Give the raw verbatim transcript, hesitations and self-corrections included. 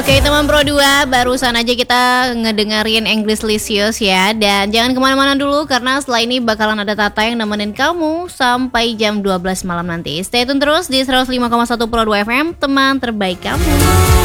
Oke teman Pro dua, barusan aja kita ngedengerin Englishlicious ya. Dan jangan kemana-mana dulu karena setelah ini bakalan ada Tata yang nemenin kamu sampai jam dua belas malam nanti. Stay tune terus di seratus lima koma satu Pro dua F M, teman terbaik kamu.